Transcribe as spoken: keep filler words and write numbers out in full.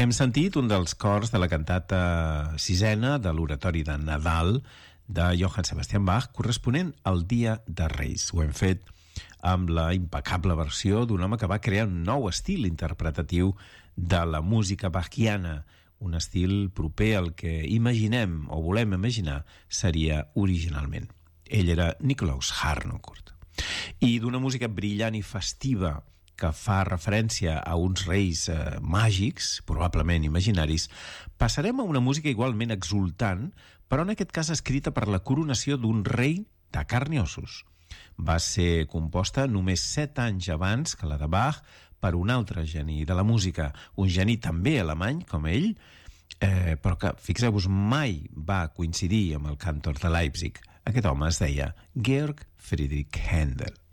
Hem sentit un dels cors de la cantata sisena de l'oratori de Nadal de Johann Sebastian Bach, corresponent al Dia de Reis. Ho hem fet amb la impecable versió d'un home que va crear un nou estil interpretatiu de la música bachiana, un estil proper al que imaginem o volem imaginar seria originalment. Ell era Nikolaus Harnoncourt. I d'una música brillant i festiva que fa referència a uns reis eh, màgics, probablement imaginaris, passarem a una música igualment exultant, però en aquest cas escrita per la coronació d'un rei de carn i ossos. Va ser composta només set anys abans que la de Bach per un altre geni de la música, un geni també alemany com ell, eh, però que, fixeu-vos, mai va coincidir amb el cantor de Leipzig. Aquest home es deia Georg Friedrich Händel.